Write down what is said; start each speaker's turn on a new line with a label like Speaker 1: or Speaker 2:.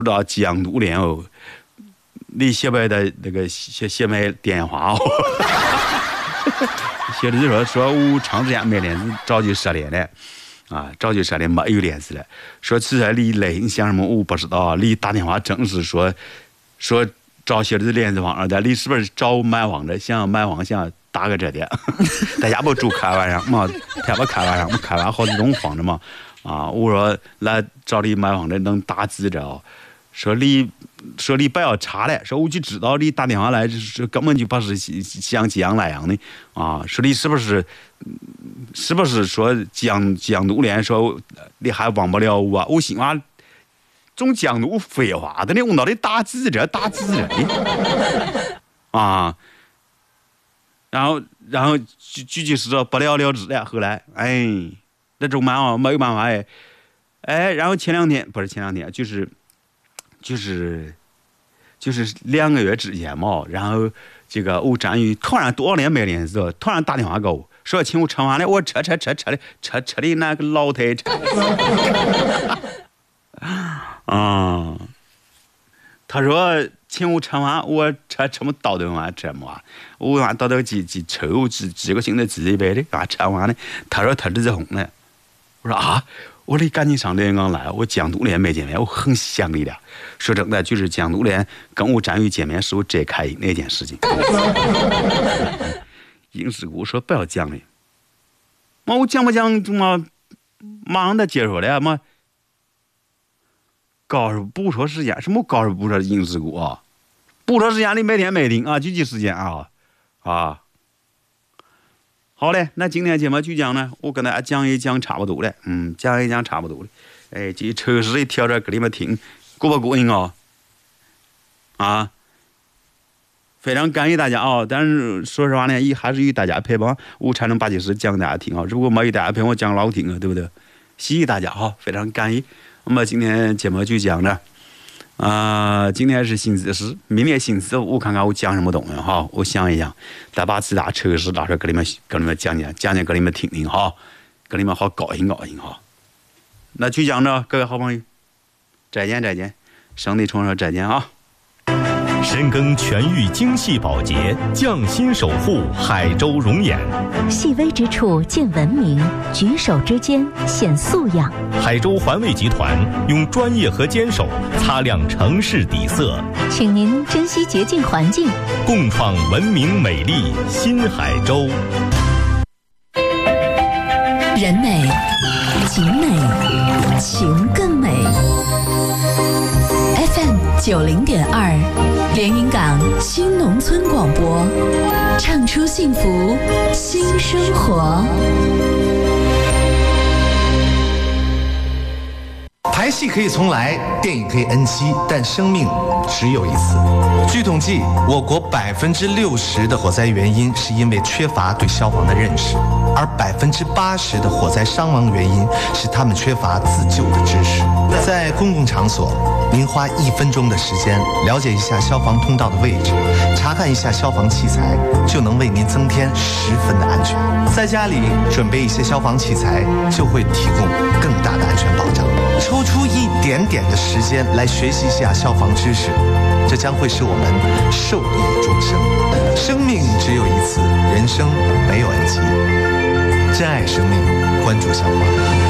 Speaker 1: 不知道江都连哦，你写白的那个写买电话哦，写的说我长时间没联系，早就失联了。早就说的没有联系了。说其实你内心想什么我不知道，你打电话正是说找些的联系方式的，你是不是找买房的？想买房想打个这的？大家不住开玩笑嘛，他不开玩笑，我开完好几种房子嘛。我说来找你买房的能打字着，说你不要查了，说我就知道你打电话来是根本就不是像这样那样的说你是不是说江都连说你还忘不了我？我心话总江都废话的，你我到底打字着然后就是说不了了之了。后来那种没有办法然后前两天就是2个月之前嘛，然后这个我战友突然多少年没联系了，突然打电话给我说请我吃饭了，我吃的那个老太吃他说请我吃饭，我吃么到顿饭吃么我到这几抽几个星期自己背的吃完了。他说他这是红了，我说我得赶紧上连岗来，我江都连没见面，我很想你的。说真的，就是江都连跟我战友见面是我最开心的一件事情。应事故说不要讲了，我讲不讲马上他接受了嘛？告诉不说时间，什么告诉不说应事故不说时间你每天没听具体时间好嘞，那今天节目就讲呢，我跟大家讲一讲差不多了，讲一讲差不多了。这抽时一挑着给你们听，过不过瘾非常感谢大家但是说实话呢，还是与大家陪伴，我才能把这事讲大家听如果没有大家陪我讲老听对不对？谢谢大家非常感谢。那么今天节目就讲了今天是星期四，明天星期五我看看我讲什么东西我想一想，再把其他抽时到时候给你们讲给你们听听给你们好高兴那就讲着，各位好朋友，再见，兄弟冲说再见
Speaker 2: 深耕全域精细保洁，匠心守护海州龙眼。
Speaker 3: 细微之处见文明，举手之间显素养。
Speaker 2: 海州环卫集团用专业和坚守擦亮城市底色，
Speaker 3: 请您珍惜洁净环境，
Speaker 2: 共创文明美丽新海州。
Speaker 3: 人美景美情更美。 FM 90.2连云港新农村广播，唱出幸福新生活。
Speaker 4: 排戏可以重来，电影可以 N7，但生命只有一次。据统计，我国60%的火灾原因是因为缺乏对消防的认识，而80%的火灾伤亡原因是他们缺乏自救的知识。在公共场所，您花1分钟的时间了解一下消防通道的位置，查看一下消防器材，就能为您增添10分的安全。在家里准备一些消防器材，就会提供更大的安全保障。抽出一点点的时间来学习一下消防知识，这将会使我们受益终生。生命只有一次，人生没有 N7。珍爱生命，关注消防。